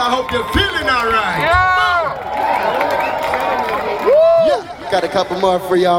I hope you're feeling all right. Yeah. Got a couple more for y'all.